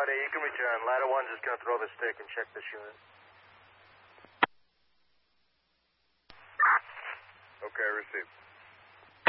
Ladder, you can return. Ladder 1's just going to throw the stick and check this unit. Okay, received.